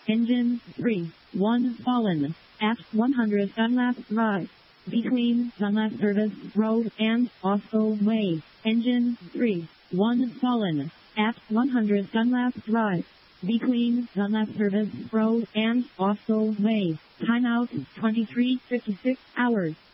Engine 3, 1 fallen, at 100 Dunlap Drive, between Dunlap Service Road and Austell Way. Engine 3, 1 fallen, at 100 Dunlap Drive, between Dunlap Service Road and Austell Way. Timeout 23:56 hours.